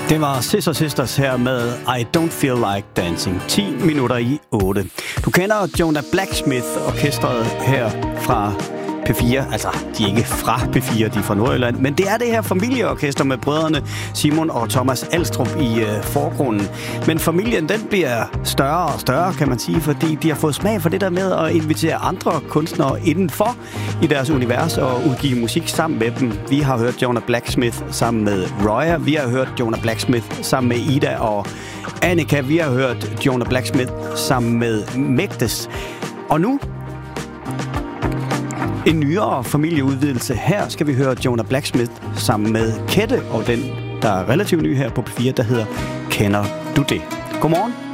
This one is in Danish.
Det var Scissor Sisters her med I Don't Feel Like Dancing. 10 minutter i 8. Du kender Jonah Blacksmith orkestret her fra P4. Altså, de er ikke fra P4, de er fra Nordjylland. Men det er det her familieorkester med brødrene Simon og Thomas Alstrup i forgrunden. Men familien, den bliver større og større, kan man sige, fordi de har fået smag for det der med at invitere andre kunstnere indenfor i deres univers og udgive musik sammen med dem. Vi har hørt Jonah Blacksmith sammen med Roya. Vi har hørt Jonah Blacksmith sammen med Ida og Annika. Vi har hørt Jonah Blacksmith sammen med Mægtes. Og nu en nyere familieudvidelse. Her skal vi høre Jonah Blacksmith sammen med Kette, og den, der er relativt ny her på P4, der hedder Kender du det? Godmorgen.